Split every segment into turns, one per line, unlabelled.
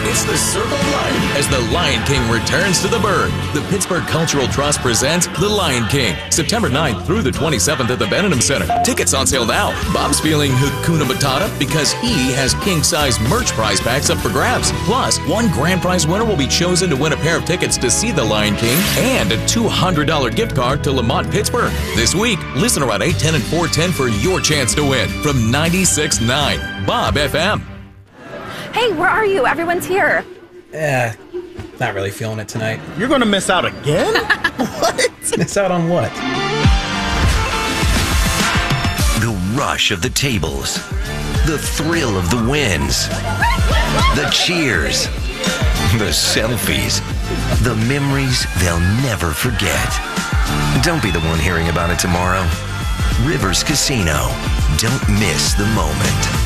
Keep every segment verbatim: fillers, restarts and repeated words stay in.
It's the circle of life as the Lion King returns to the Burgh. The Pittsburgh Cultural Trust presents The Lion King, September ninth through the twenty-seventh at the Benham Center. Tickets on sale now. Bob's feeling Hakuna Matata because he has king-size merch prize packs up for grabs. Plus, one grand prize winner will be chosen to win a pair of tickets to see The Lion King and a two hundred dollars gift card to Lamont Pittsburgh. This week, listen around eight ten and four ten for your chance to win from ninety-six point nine Bob F M.
Hey, where are you? Everyone's here.
Eh, not really feeling it tonight.
You're gonna miss out again? What?
Miss out on what?
The rush of the tables, the thrill of the wins, the cheers, the selfies, the memories they'll never forget. Don't be the one hearing about it tomorrow. Rivers Casino. Don't miss the moment.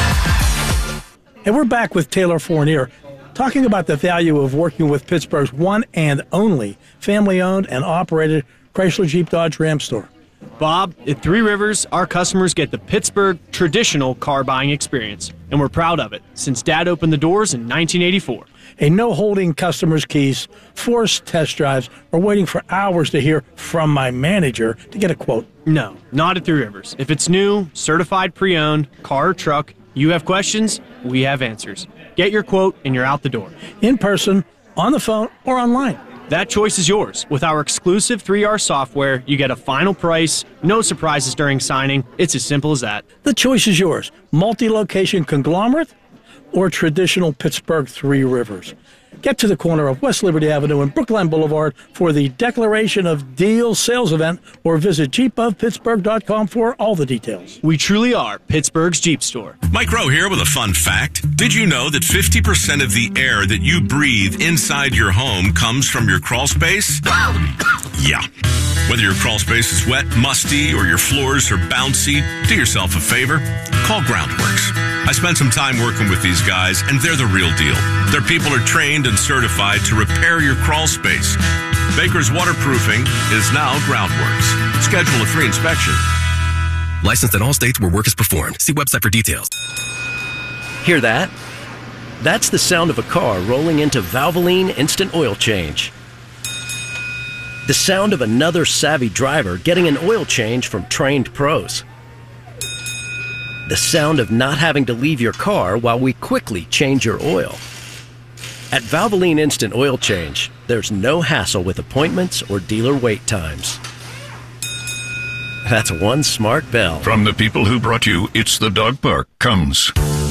And we're back with Taylor Fournier, talking about the value of working with Pittsburgh's one and only family-owned and operated Chrysler Jeep Dodge Ram store.
Bob, at Three Rivers, our customers get the Pittsburgh traditional car buying experience, and we're proud of it since Dad opened the doors in nineteen eighty-four.
A no-holding customers' keys, forced test drives, or waiting for hours to hear from my manager to get a quote.
No, not at Three Rivers. If it's new, certified pre-owned, car or truck, you have questions, we have answers. Get your quote and you're out the door.
In person, on the phone, or online.
That choice is yours. With our exclusive three R software, you get a final price, no surprises during signing. It's as simple as that.
The choice is yours. Multi-location conglomerate or traditional Pittsburgh Three Rivers. Get to the corner of West Liberty Avenue and Brookline Boulevard for the Declaration of Deals sales event or visit jeep of pittsburgh dot com for all the details.
We truly are Pittsburgh's Jeep store.
Mike Rowe here with a fun fact. Did you know that fifty percent of the air that you breathe inside your home comes from your crawl space? Yeah. Whether your crawl space is wet, musty, or your floors are bouncy, do yourself a favor. Call Groundworks. I spent some time working with these guys, and they're the real deal. Their people are trained and certified to repair your crawl space. Baker's Waterproofing is now Groundworks. Schedule a free inspection.
Licensed in all states where work is performed. See website for details.
Hear that? That's the sound of a car rolling into Valvoline Instant Oil Change. The sound of another savvy driver getting an oil change from trained pros. The sound of not having to leave your car while we quickly change your oil. At Valvoline Instant Oil Change, there's no hassle with appointments or dealer wait times. That's one smart bell.
From the people who brought you It's the Dog Park comes